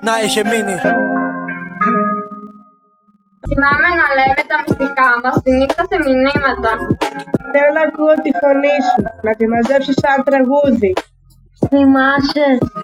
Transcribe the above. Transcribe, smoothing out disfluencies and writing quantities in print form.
να είχε μείνει. Θυμάμαι να λέμε τα μυστικά μας τη νύχτα σε μηνύματα. Θέλω να ακούω τη φωνή σου, να τη μαζέψεις σαν τραγούδι. Θυμάσαι